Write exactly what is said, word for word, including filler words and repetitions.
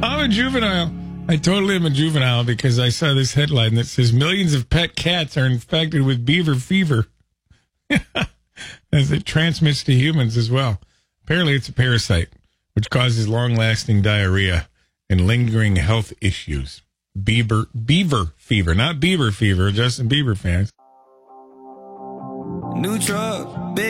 I'm a juvenile. I totally am a juvenile because I saw this headline that says millions of pet cats are infected with beaver fever as it transmits to humans as well. Apparently, it's a parasite which causes long-lasting diarrhea and lingering health issues. Beaver, beaver fever, not Bieber fever, Justin Bieber fans. New truck.